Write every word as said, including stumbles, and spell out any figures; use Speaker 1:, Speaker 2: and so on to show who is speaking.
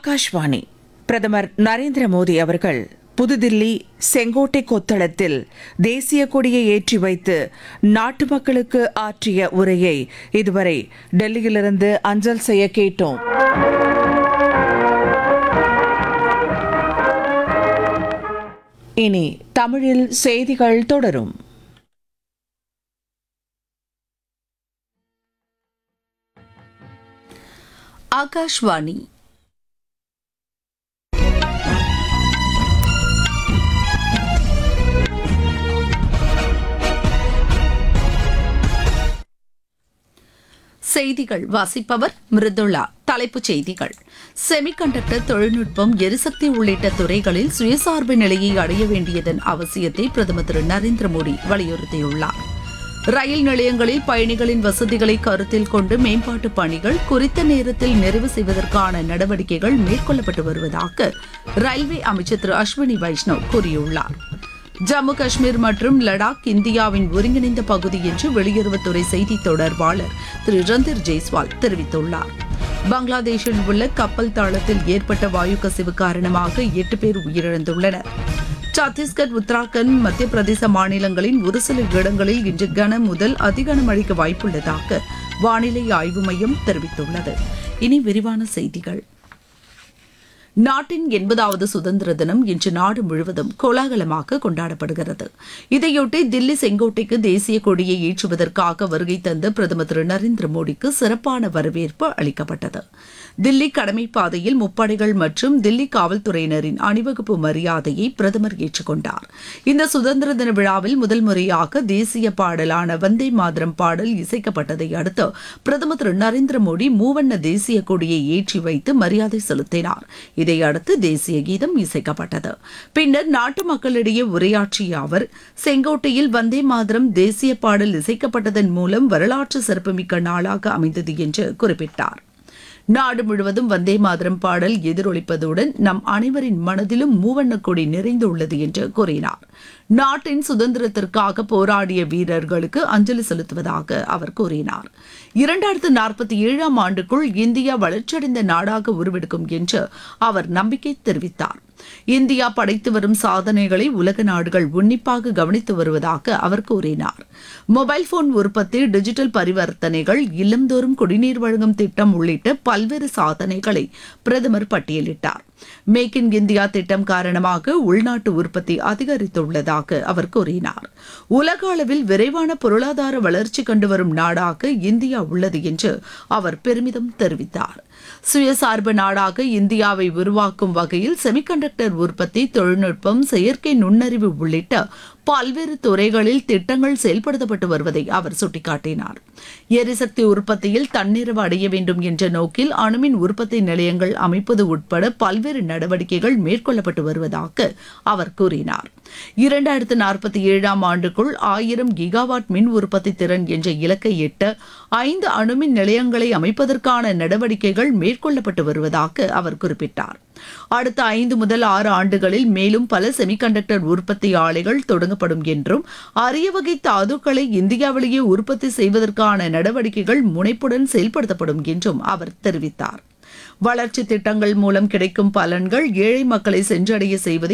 Speaker 1: ஆகாஷ்வாணி. பிரதமர் நரேந்திர மோடி அவர்கள் புதுதில்லி செங்கோட்டை கொத்தளத்தில் தேசிய கொடியை ஏற்றி வைத்து நாட்டு மக்களுக்கு ஆற்றிய உரையை இதுவரை டெல்லியிலிருந்து அஞ்சல் செய்ய கேட்டோம். இனி தமிழில் செய்திகள் தொடரும்.
Speaker 2: ஆகாஷ்வாணி. செய்திகள் வாசிப்பவர் மிருதுளா. தலைப்புச் செய்திகள்: செமிகண்டக்டர் தொழில்நுட்பம், எரிசக்தி உள்ளிட்ட துறைகளில் சுயசார்பு நிலையை அடைய வேண்டியதன் அவசியத்தை பிரதமர் திரு நரேந்திர மோடி வலியுறுத்தியுள்ளார். ரயில் நிலையங்களில் பயணிகளின் வசதிகளை கருத்தில் கொண்டு மேம்பாட்டு பணிகள் குறித்த நேரத்தில் நிறைவு செய்வதற்கான நடவடிக்கைகள் மேற்கொள்ளப்பட்டு வருவதாக ரயில்வே அமைச்சர் திரு அஸ்வினி வைஷ்ணவ் கூறியுள்ளார். ஜம்மு காஷ்மீர் மற்றும் லடாக் இந்தியாவின் ஒருங்கிணைந்த பகுதி என்று வெளியுறவுத்துறை செய்தி தொடர்பாளர் திரு ரந்தீர் ஜெய்ஸ்வால் தெரிவித்துள்ளார். பங்களாதேஷில் உள்ள கப்பல் தளத்தில் ஏற்பட்ட வாயு கசிவு காரணமாக எட்டு பேர் உயிரிழந்துள்ளனர். சத்தீஸ்கர், உத்தராகண்ட், மத்திய பிரதேச மாநிலங்களின் ஒரு சில இடங்களில் இன்று கன முதல் அதிகனமழைக்கு வாய்ப்புள்ளதாக வானிலை ஆய்வு மையம் தெரிவித்துள்ளது. இனி விரிவான செய்திகள். நாட்டின் எண்பதாவது சுதந்திர தினம் இன்று நாடு முழுவதும் கோலாகலமாக கொண்டாடப்படுகிறது. இதையொட்டி தில்லி செங்கோட்டைக்கு தேசிய கொடியை ஏற்றுவதற்காக வருகை தந்த பிரதமர் திரு நரேந்திர மோடிக்கு சிறப்பான வரவேற்பு அளிக்கப்பட்டது. தில்லி கடமைப்பாதையில் முப்படைகள் மற்றும் தில்லி காவல்துறையினரின் அணிவகுப்பு மரியாதையை பிரதமர் ஏற்றுக்கொண்டார். இந்த சுதந்திர தின விழாவில் முதல் முறையாக தேசிய பாடலான வந்தே மாதரம் பாடல் இசைக்கப்பட்டதை அடுத்து பிரதமர் திரு நரேந்திர மோடி மூவண்ண தேசிய கொடியை ஏற்றி வைத்து மரியாதை செலுத்தினார். இதையடுத்து தேசிய கீதம் இசைக்கப்பட்டது. பின்னர் நாட்டு மக்களிடையே உரையாற்றிய அவர், செங்கோட்டையில் வந்தே மாதரம் தேசிய பாடல் இசைக்கப்பட்டதன் மூலம் வரலாற்று சிறப்புமிக்க நாளாக அமைந்தது என்று குறிப்பிட்டார். நாடு முழுவதும் வந்தே மாதரம் பாடல் எதிரொலிப்பதுடன் நம் அனைவரின் மனதிலும் மூவண்ண கொடி நிறைந்துள்ளது என்று கூறினார். நாட்டின் சுதந்திரத்திற்காக போராடிய வீரர்களுக்கு அஞ்சலி செலுத்துவதாக அவர் கூறினார். இரண்டாயிரத்து நாற்பத்தி ஏழாம் ஆண்டுக்குள் இந்தியா வளர்ச்சியடைந்த நாடாக உருவெடுக்கும் என்று அவர் நம்பிக்கை தெரிவித்தார். இந்தியா படைத்து வரும் சாதனைகளை உலக நாடுகள் உன்னிப்பாக கவனித்து வருவதாக அவர் கூறினார். மொபைல் போன் உற்பத்தி, டிஜிட்டல் பரிவர்த்தனைகள், இல்லந்தோறும் குடிநீர் வழங்கும் திட்டம் உள்ளிட்ட பல்வேறு சாதனைகளை பிரதமர் பட்டியலிட்டார். மேக் இன் இந்தியா திட்டம் காரணமாக உள்நாட்டு உற்பத்தி அதிகரித்துள்ளதாக அவர் கூறினார். உலக அளவில் விரைவான பொருளாதார வளர்ச்சி கண்டு வரும் நாடாக இந்தியா உள்ளது என்று அவர் பெருமிதம் தெரிவித்தார். சுயசார்பு நாடாக இந்தியாவை உருவாக்கும் வகையில் செமிகண்டக்டர் உற்பத்தி, தொழில்நுட்பம், செயற்கை நுண்ணறிவு உள்ளிட்ட பல்வேறு துறைகளில் திட்டங்கள் செயல்படுத்தப்பட்டு வருவதை அவர் சுட்டிக்காட்டினார். எரிசக்தி உற்பத்தியில் தன்னிறைவு அடைய வேண்டும் என்ற நோக்கில் அணுமின் உற்பத்தி நிலையங்கள் அமைப்பது உட்பட பல்வேறு நடவடிக்கைகள் மேற்கொள்ளப்பட்டு வருவதாக அவர் கூறினார். இரண்டாயிரத்து நாற்பத்தி ஏழாம் ஆண்டுக்குள் ஆயிரம் கிகாவாட் மின் உற்பத்தி திறன் என்ற இலக்கை எட்ட ஐந்து அணுமின் நிலையங்களை அமைப்பதற்கான நடவடிக்கைகள் மேற்கொள்ளப்பட்டு வருவதாக அவர் குறிப்பிட்டார். அடுத்த ஐந்து முதல் ஆறு ஆண்டுகளில் மேலும் பல செமிகண்டக்டர் உற்பத்தி ஆலைகள் தொடங்கப்படும் என்றும் அரிய வகை தாதுக்களை இந்தியாவிலேயே உற்பத்தி செய்வதற்கான நடவடிக்கைகள் முனைப்புடன் செயல்படுத்தப்படும் என்றும் அவர் தெரிவித்தார். வளர்ச்சி திட்டங்கள் மூலம் கிடைக்கும் பலன்கள் ஏழை மக்களை சென்றடைய செய்வதை